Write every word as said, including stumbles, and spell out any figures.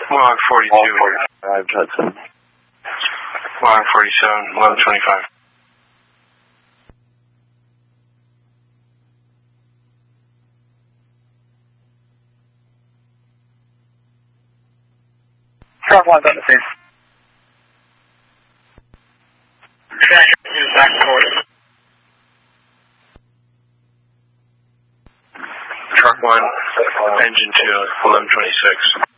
Log forty-two. Five Hudson. Log forty-seven, eleven twenty-five. Truck one's on the scene. Back towards. Truck one, engine two, eleven twenty-six.